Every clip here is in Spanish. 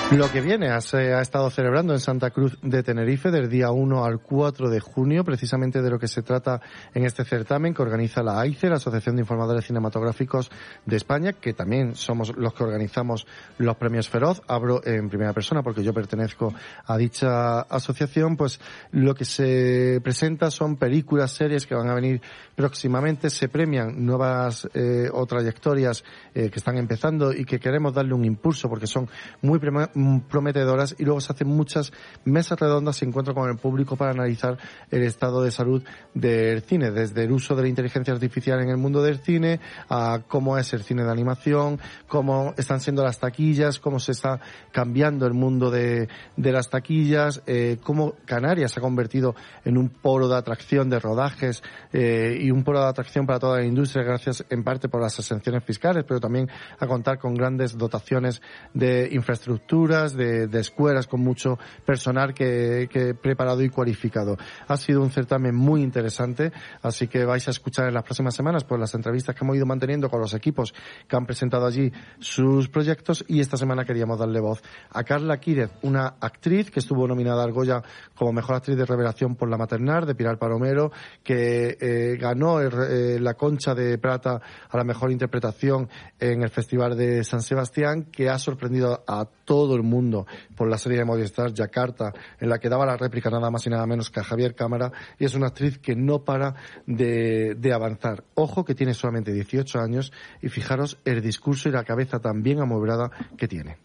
Lo que viene se ha estado celebrando en Santa Cruz de Tenerife del día 1 al 4 de junio, precisamente de lo que se trata en este certamen que organiza la AICE, la Asociación de Informadores Cinematográficos de España, que también somos los que organizamos los premios Feroz. Hablo en primera persona porque yo pertenezco a dicha asociación. Pues lo que se presenta son películas, series que van a venir próximamente. Se premian nuevas o trayectorias que están empezando y que queremos darle un impulso porque son muy prometedoras, y luego se hacen muchas mesas redondas y encuentros con el público para analizar el estado de salud del cine, desde el uso de la inteligencia artificial en el mundo del cine, a cómo es el cine de animación, cómo están siendo las taquillas, cómo se está cambiando el mundo de las taquillas, cómo Canarias se ha convertido en un polo de atracción de rodajes y un polo de atracción para toda la industria, gracias en parte por las exenciones fiscales, pero también a contar con grandes dotaciones de infraestructuras, de escuelas con mucho personal que preparado y cualificado. Ha sido un certamen muy interesante, así que vais a escuchar en las próximas semanas pues las entrevistas que hemos ido manteniendo con los equipos que han presentado allí sus proyectos, y esta semana queríamos darle voz a Carla Quírez, una actriz que estuvo nominada al Goya como mejor actriz de revelación por La Maternal, de Pilar Palomero, que ganó la Concha de Plata a la mejor interpretación en el Festival de San Sebastián, que ha sorprendido a todo el mundo por la serie de Movistar Yakarta, en la que daba la réplica nada más y nada menos que a Javier Cámara, y es una actriz que no para de avanzar. Ojo que tiene solamente 18 años y fijaros el discurso y la cabeza tan bien amueblada que tiene.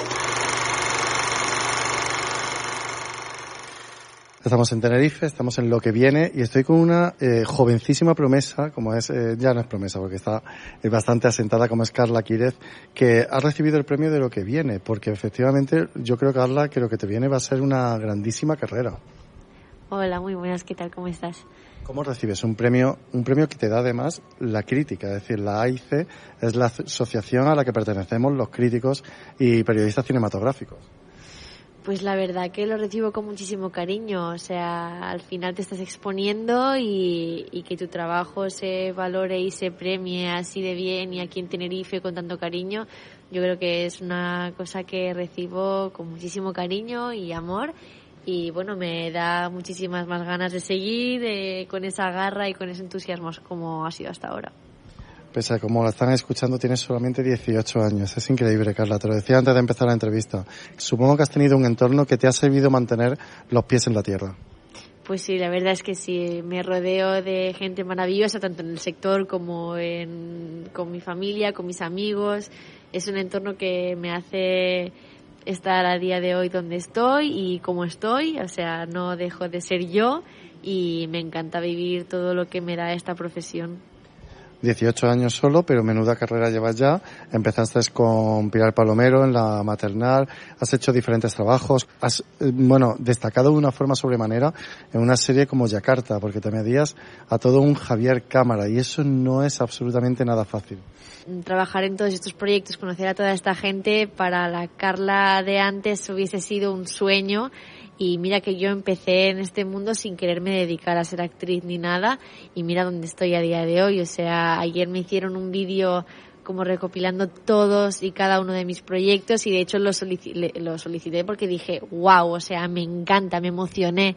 Estamos en Tenerife, estamos en Lo que viene, y estoy con una jovencísima promesa, como es, ya no es promesa porque está bastante asentada, como es Carla Quírez, que ha recibido el premio de Lo que viene, porque efectivamente yo creo, Carla, que Lo que te viene va a ser una grandísima carrera. Hola, muy buenas, ¿qué tal? ¿Cómo estás? ¿Cómo recibes un premio que te da además la crítica? Es decir, la AICE es la asociación a la que pertenecemos los críticos y periodistas cinematográficos. Pues la verdad que lo recibo con muchísimo cariño, o sea, al final te estás exponiendo y que tu trabajo se valore y se premie así de bien y aquí en Tenerife con tanto cariño, yo creo que es una cosa que recibo con muchísimo cariño y amor, y bueno, me da muchísimas más ganas de seguir con esa garra y con ese entusiasmo como ha sido hasta ahora. Pese a como la están escuchando, tienes solamente 18 años. Es increíble, Carla. Te lo decía antes de empezar la entrevista. Supongo que has tenido un entorno que te ha servido mantener los pies en la tierra. Pues sí, la verdad es que sí. Me rodeo de gente maravillosa, tanto en el sector como con mi familia, con mis amigos. Es un entorno que me hace estar a día de hoy donde estoy y como estoy. O sea, no dejo de ser yo y me encanta vivir todo lo que me da esta profesión. 18 años solo, pero menuda carrera llevas ya. Empezaste con Pilar Palomero en La Maternal, has hecho diferentes trabajos, has, destacado de una forma sobremanera en una serie como Yakarta, porque te medías a todo un Javier Cámara, y eso no es absolutamente nada fácil. Trabajar en todos estos proyectos, conocer a toda esta gente, para la Carla de antes hubiese sido un sueño. Y mira que yo empecé en este mundo sin quererme dedicar a ser actriz ni nada, y mira dónde estoy a día de hoy. O sea, ayer me hicieron un vídeo como recopilando todos y cada uno de mis proyectos, y de hecho lo solicité porque dije, wow, o sea, me encanta, me emocioné,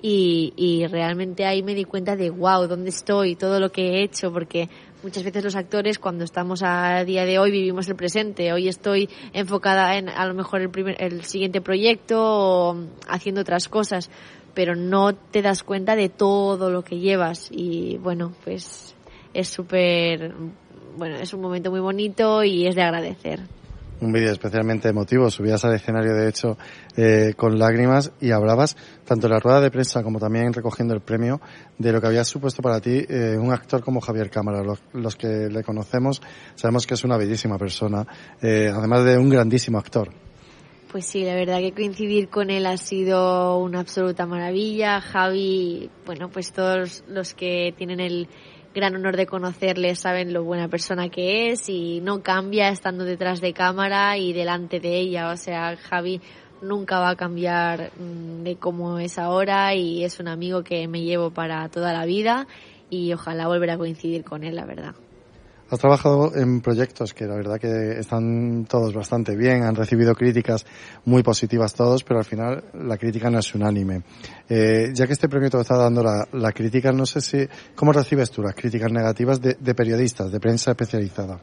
y realmente ahí me di cuenta de wow, dónde estoy, todo lo que he hecho, porque muchas veces los actores, cuando estamos a día de hoy, vivimos el presente. Hoy estoy enfocada en a lo mejor el siguiente proyecto o haciendo otras cosas, pero no te das cuenta de todo lo que llevas, y bueno, pues es súper, bueno, es un momento muy bonito y es de agradecer. Un vídeo especialmente emotivo, subías al escenario de hecho con lágrimas, y hablabas tanto en la rueda de prensa como también recogiendo el premio de lo que había supuesto para ti un actor como Javier Cámara. Los que le conocemos sabemos que es una bellísima persona, además de un grandísimo actor. Pues sí, la verdad que coincidir con él ha sido una absoluta maravilla. Javi, bueno, pues todos los que tienen el gran honor de conocerle saben lo buena persona que es, y no cambia estando detrás de cámara y delante de ella. O sea, Javi nunca va a cambiar de cómo es ahora, y es un amigo que me llevo para toda la vida, y ojalá volver a coincidir con él, la verdad. Has trabajado en proyectos que la verdad que están todos bastante bien, han recibido críticas muy positivas todos, pero al final la crítica no es unánime. Ya que este premio te lo está dando la crítica, no sé ¿cómo recibes tú las críticas negativas de periodistas, de prensa especializada?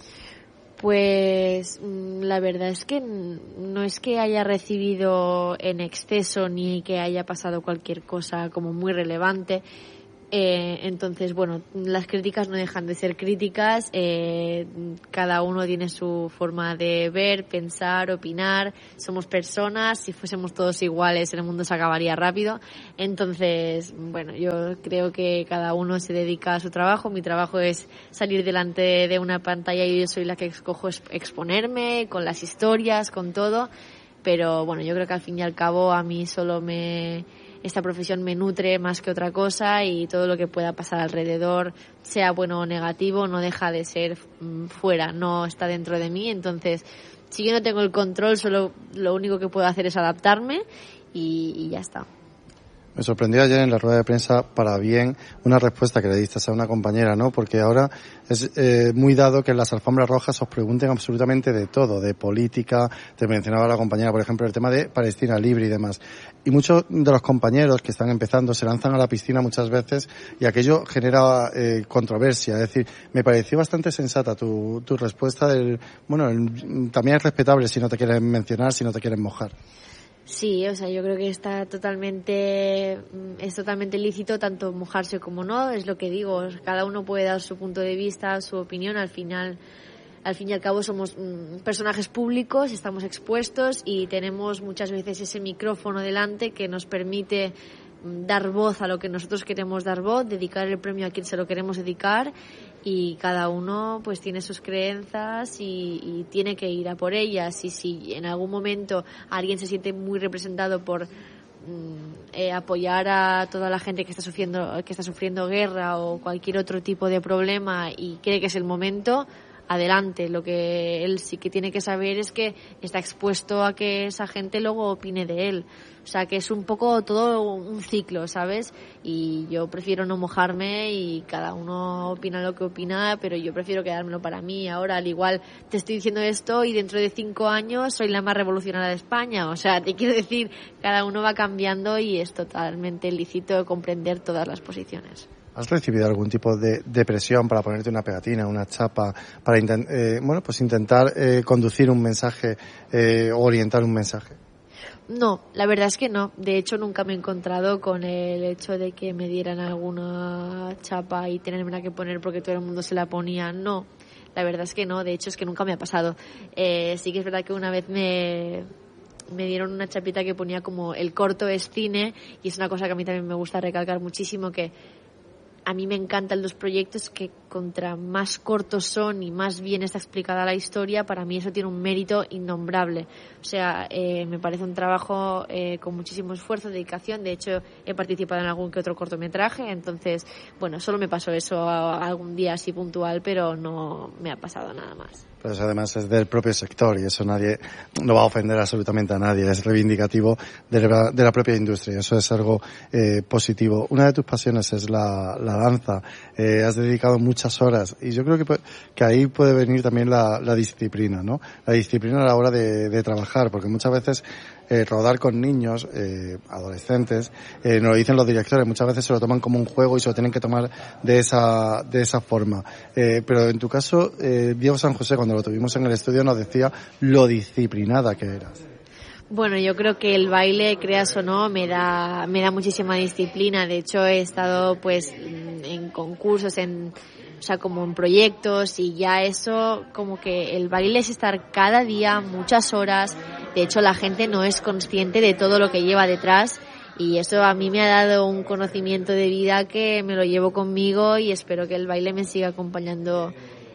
Pues la verdad es que no es que haya recibido en exceso ni que haya pasado cualquier cosa como muy relevante. Entonces, bueno, las críticas no dejan de ser críticas, cada uno tiene su forma de ver, pensar, opinar, somos personas, si fuésemos todos iguales el mundo se acabaría rápido. Entonces, bueno, yo creo que cada uno se dedica a su trabajo, mi trabajo es salir delante de una pantalla y yo soy la que escojo exponerme con las historias, con todo, pero bueno, yo creo que al fin y al cabo a mí esta profesión me nutre más que otra cosa y todo lo que pueda pasar alrededor, sea bueno o negativo, no deja de ser fuera, no está dentro de mí. Entonces, si yo no tengo el control, solo lo único que puedo hacer es adaptarme y ya está. Me sorprendió ayer en la rueda de prensa, para bien, una respuesta que le diste a una compañera, ¿no? Porque ahora es muy dado que en las alfombras rojas os pregunten absolutamente de todo, de política, te mencionaba la compañera, por ejemplo, el tema de Palestina libre y demás. Y muchos de los compañeros que están empezando se lanzan a la piscina muchas veces y aquello genera controversia. Es decir, me pareció bastante sensata tu respuesta también es respetable si no te quieren mencionar, si no te quieren mojar. Sí, o sea, yo creo que es totalmente lícito tanto mojarse como no, es lo que digo, cada uno puede dar su punto de vista, su opinión, al fin y al cabo somos personajes públicos, estamos expuestos y tenemos muchas veces ese micrófono delante que nos permite dar voz a lo que nosotros queremos dar voz, dedicar el premio a quien se lo queremos dedicar y cada uno pues tiene sus creencias y tiene que ir a por ellas y si en algún momento alguien se siente muy representado por apoyar a toda la gente que está sufriendo guerra o cualquier otro tipo de problema y cree que es el momento, adelante. Lo que él sí que tiene que saber es que está expuesto a que esa gente luego opine de él. O sea, que es un poco todo un ciclo, ¿sabes? Y yo prefiero no mojarme y cada uno opina lo que opina, pero yo prefiero quedármelo para mí. Ahora, al igual, te estoy diciendo esto y dentro de 5 años soy la más revolucionaria de España. O sea, te quiero decir, cada uno va cambiando y es totalmente lícito comprender todas las posiciones. ¿Has recibido algún tipo de presión para ponerte una pegatina, una chapa, para intentar conducir un mensaje o orientar un mensaje? No, la verdad es que no. De hecho, nunca me he encontrado con el hecho de que me dieran alguna chapa y tenerme que poner porque todo el mundo se la ponía. No, la verdad es que no. De hecho, es que nunca me ha pasado. Sí que es verdad que una vez me dieron una chapita que ponía como el corto es cine y es una cosa que a mí también me gusta recalcar muchísimo, que a mí me encantan los proyectos que contra más cortos son y más bien está explicada la historia, para mí eso tiene un mérito innombrable. O sea, me parece un trabajo con muchísimo esfuerzo, dedicación. De hecho, he participado en algún que otro cortometraje, entonces, bueno, solo me pasó eso algún día así puntual, pero no me ha pasado nada más. Pero eso además es del propio sector y eso nadie no va a ofender absolutamente a nadie, es reivindicativo de la propia industria, eso es algo positivo. Una de tus pasiones es la danza, has dedicado muchas horas y yo creo que ahí puede venir también la disciplina, ¿no? La disciplina a la hora de trabajar, porque muchas veces rodar con niños, adolescentes, nos lo dicen los directores, muchas veces se lo toman como un juego y se lo tienen que tomar de esa forma. Pero en tu caso, Diego San José, cuando lo tuvimos en el estudio, nos decía lo disciplinada que eras. Bueno, yo creo que el baile, creas o no, me da muchísima disciplina. De hecho, he estado pues en concursos, como en proyectos, y ya eso, como que el baile es estar cada día muchas horas. De hecho, la gente no es consciente de todo lo que lleva detrás y eso a mí me ha dado un conocimiento de vida que me lo llevo conmigo y espero que el baile me siga acompañando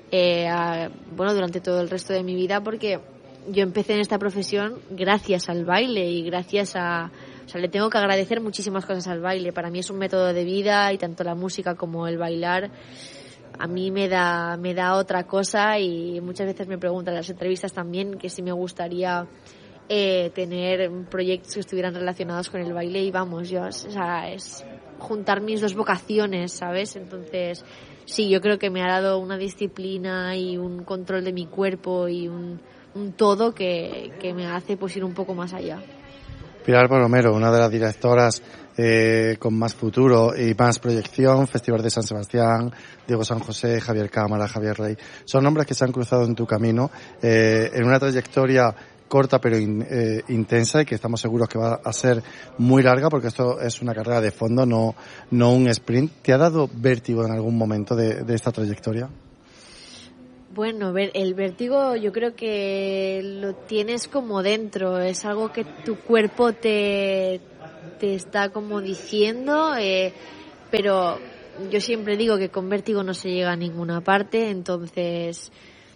durante todo el resto de mi vida, porque yo empecé en esta profesión gracias al baile y le tengo que agradecer muchísimas cosas al baile. Para mí es un método de vida y tanto la música como el bailar a mí me da otra cosa y muchas veces me preguntan en las entrevistas también que si me gustaría tener proyectos que estuvieran relacionados con el baile y vamos, o sea, es juntar mis dos vocaciones, ¿sabes? Entonces, sí, yo creo que me ha dado una disciplina y un control de mi cuerpo y un todo que me hace pues ir un poco más allá. Pilar Palomero, una de las directoras con más futuro y más proyección, Festival de San Sebastián, Diego San José, Javier Cámara, Javier Rey, son nombres que se han cruzado en tu camino en una trayectoria corta pero intensa y que estamos seguros que va a ser muy larga porque esto es una carrera de fondo, no un sprint. ¿Te ha dado vértigo en algún momento de esta trayectoria? Bueno, el vértigo yo creo que lo tienes como dentro, es algo que tu cuerpo te está como diciendo, pero yo siempre digo que con vértigo no se llega a ninguna parte, entonces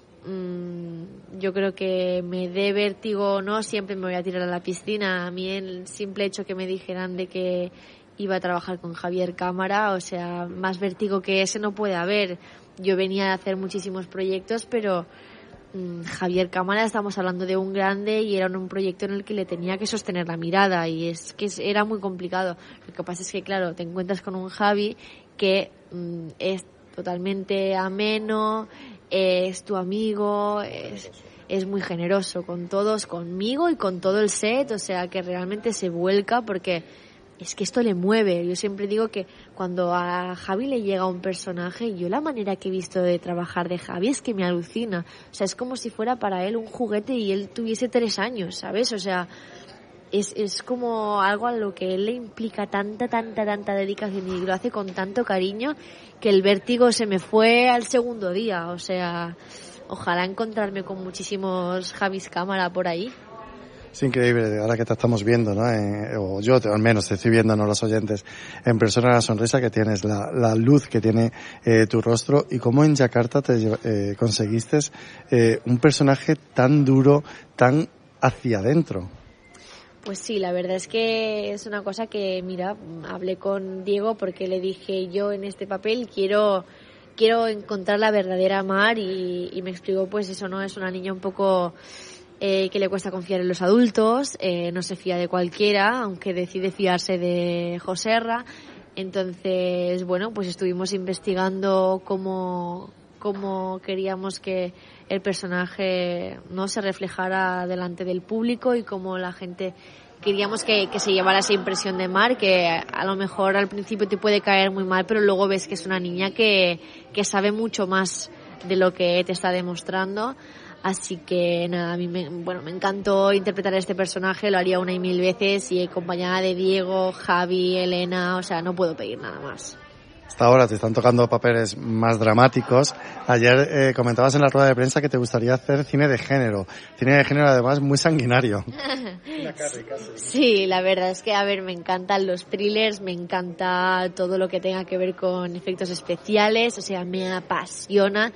yo creo que me dé vértigo o no, siempre me voy a tirar a la piscina. A mí el simple hecho que me dijeran de que iba a trabajar con Javier Cámara, o sea, más vértigo que ese no puede haber. Yo venía a hacer muchísimos proyectos, pero Javier Cámara, estamos hablando de un grande y era un proyecto en el que le tenía que sostener la mirada y es que era muy complicado. Lo que pasa es que, claro, te encuentras con un Javi que es totalmente ameno, es tu amigo, es muy generoso con todos, conmigo y con todo el set, o sea que realmente se vuelca porque es que esto le mueve. Yo siempre digo que cuando a Javi le llega un personaje, yo la manera que he visto de trabajar de Javi es que me alucina, o sea, es como si fuera para él un juguete y él tuviese 3 años, ¿sabes? O sea, es como algo a lo que él le implica tanta dedicación y lo hace con tanto cariño que el vértigo se me fue al segundo día. O sea, ojalá encontrarme con muchísimos Javis Cámara por ahí. Es increíble, ahora que te estamos viendo, ¿no? O yo al menos te estoy viendo, no los oyentes, en persona, la sonrisa que tienes, la luz que tiene tu rostro y cómo en Yakarta te conseguiste un personaje tan duro, tan hacia adentro. Pues sí, la verdad es que es una cosa que, mira, hablé con Diego porque le dije, yo en este papel quiero encontrar la verdadera Mar y me explicó pues eso, ¿no? Es una niña un poco que le cuesta confiar en los adultos, no se fía de cualquiera, aunque decide fiarse de Joserra. Entonces, bueno, pues estuvimos investigando cómo queríamos que el personaje no se reflejara delante del público y cómo la gente queríamos que se llevara esa impresión de Mar, que a lo mejor al principio te puede caer muy mal, pero luego ves que es una niña que sabe mucho más de lo que te está demostrando. Así que nada, a mí me encantó interpretar a este personaje, lo haría 1 y 1000 veces y acompañada de Diego, Javi, Elena, o sea, no puedo pedir nada más. Hasta ahora te están tocando papeles más dramáticos. Ayer comentabas en la rueda de prensa que te gustaría hacer cine de género además muy sanguinario. Sí, la verdad es que, a ver, me encantan los thrillers, me encanta todo lo que tenga que ver con efectos especiales, o sea, me apasiona.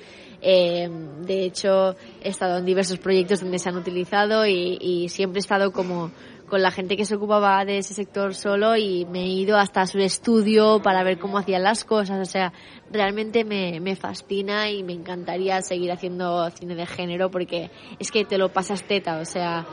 De hecho, he estado en diversos proyectos donde se han utilizado y siempre he estado como con la gente que se ocupaba de ese sector solo y me he ido hasta su estudio para ver cómo hacían las cosas. O sea, realmente me fascina y me encantaría seguir haciendo cine de género porque es que te lo pasas teta. O sea,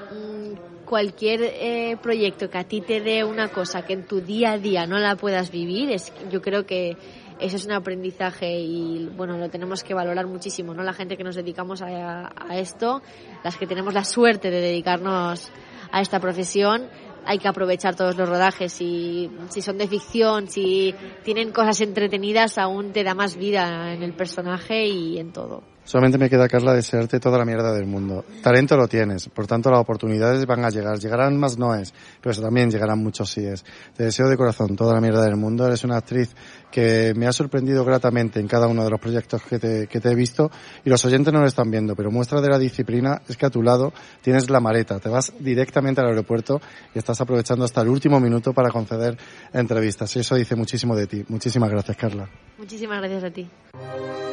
cualquier proyecto que a ti te dé una cosa que en tu día a día no la puedas vivir, yo creo que eso es un aprendizaje y bueno, lo tenemos que valorar muchísimo, ¿no? La gente que nos dedicamos a esto, las que tenemos la suerte de dedicarnos a esta profesión, hay que aprovechar todos los rodajes y si son de ficción, si tienen cosas entretenidas, aún te da más vida en el personaje y en todo. Solamente me queda, Carla, desearte toda la mierda del mundo. Talento lo tienes, por tanto las oportunidades van a llegar. Llegarán más noes, pero eso también llegarán muchos síes. Te deseo de corazón toda la mierda del mundo. Eres una actriz que me ha sorprendido gratamente en cada uno de los proyectos que te he visto y los oyentes no lo están viendo, pero muestra de la disciplina es que a tu lado tienes la maleta, te vas directamente al aeropuerto y estás aprovechando hasta el último minuto para conceder entrevistas y eso dice muchísimo de ti. Muchísimas gracias, Carla. Muchísimas gracias a ti.